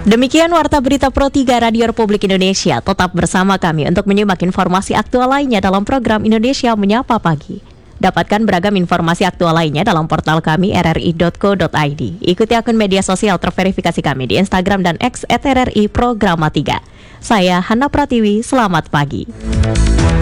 Demikian Warta Berita Pro 3 Radio Republik Indonesia. Tetap bersama kami untuk menyimak informasi aktual lainnya dalam program Indonesia Menyapa Pagi. Dapatkan beragam informasi aktual lainnya dalam portal kami rri.co.id. Ikuti akun media sosial terverifikasi kami di Instagram dan X @RRI Programa 3. Saya Hana Pratiwi, selamat pagi.